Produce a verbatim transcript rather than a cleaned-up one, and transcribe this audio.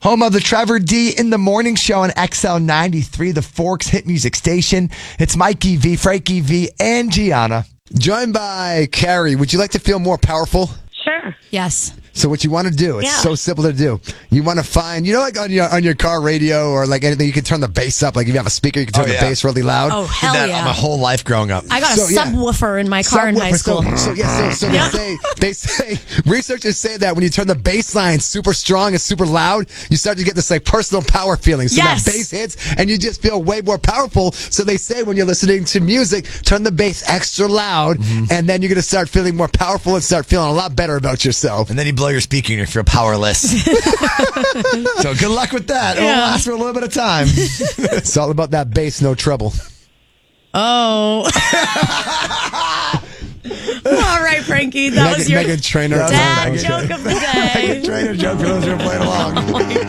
Home of the Trevor D in the Morning Show on X L ninety-three, the Forks Hit Music Station. It's Mikey V, Frankie V, and Gianna. Joined by Carrie. Would you like to feel more powerful? Sure. Yes. So what you want to do, it's Yeah. so simple to do. You want to find, you know, like on your on your car radio or like anything, you can turn the bass up. Like if you have a speaker, you can turn Oh, the yeah. bass really loud. Oh, Did hell that yeah. my whole life growing up. I got So, a yeah. subwoofer in my car in high school. So, so yeah, so, so Yeah. they say they say researchers say that when you turn the bass line super strong and super loud, you start to get this like personal power feeling. So Yes. that bass hits and you just feel way more powerful. So they say when you're listening to music, turn the bass extra loud, and then you're gonna start feeling more powerful and start feeling a lot better about yourself. And then you blow your speaker and you feel powerless. So good luck with that. It'll Yeah. last for a little bit of time. It's all about that bass, no trouble. Oh. All right, Frankie. That was Megan, your Megan Trainor. dad Megan. joke of the day. Trainer joke for those who are playing along.